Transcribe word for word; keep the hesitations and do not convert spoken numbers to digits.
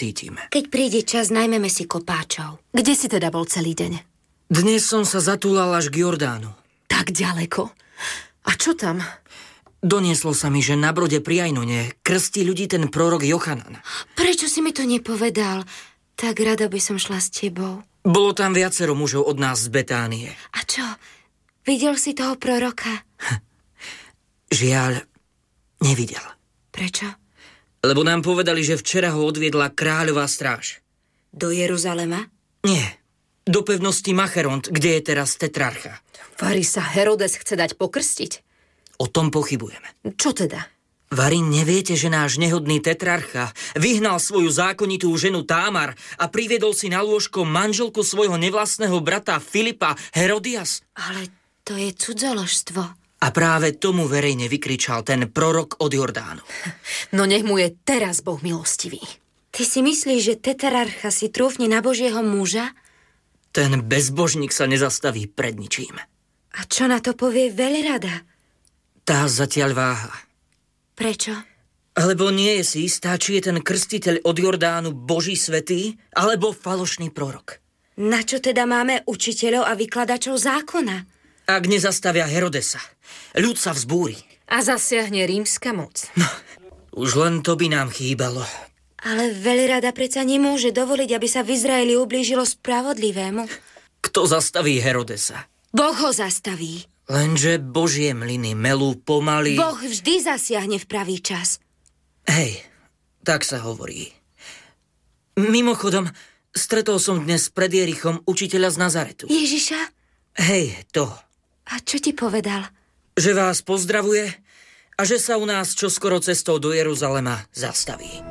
cítim. Keď príde čas, najmeme si kopáčov. Kde si teda bol celý deň? Dnes som sa zatúlal až k Jordánu. Tak ďaleko? A čo tam? Donieslo sa mi, že na brode pri Ajnone krstí ľudí ten prorok Jochanan. Prečo si mi to nepovedal? Tak rada by som šla s tebou. Bolo tam viacero mužov od nás z Betánie. A čo? Videl si toho proroka? Žiaľ, nevidel. Prečo? Lebo nám povedali, že včera ho odviedla kráľová stráž. Do Jeruzalema? Nie, do pevnosti Macheront, kde je teraz tetrarcha. Vari sa Herodes chce dať pokrstiť? O tom pochybujeme. Čo teda? Vari, neviete, že náš nehodný tetrarcha vyhnal svoju zákonitú ženu Támar a priviedol si na lôžko manželku svojho nevlastného brata Filipa, Herodias? Ale to je cudzoložstvo. A práve tomu verejne vykričal ten prorok od Jordánu. No nech mu je teraz Boh milostivý. Ty si myslíš, že tetrarcha si trúfne na Božieho muža? Ten bezbožník sa nezastaví pred ničím. A čo na to povie veľrada? Tá zatiaľ váha. Prečo? Lebo nie je si istá, či je ten krstiteľ od Jordánu Boží svätý, alebo falošný prorok. Na čo teda máme učiteľov a vykladačov zákona? Ak nezastavia Herodesa, ľud sa vzbúri. A zasiahne rímska moc. No, už len to by nám chýbalo. Ale veľrada predsa nemôže dovoliť, aby sa v Izraeli ublížilo spravodlivému. Kto zastaví Herodesa? Boh ho zastaví. Lenže Božie mlyny melú pomaly. Boh vždy zasiahne v pravý čas. Hej, tak sa hovorí. Mimochodom, stretol som dnes pred Jerichom učiteľa z Nazaretu. Ježiša? Hej, to. A čo ti povedal? Že vás pozdravuje a že sa u nás čoskoro cestou do Jeruzalema zastaví.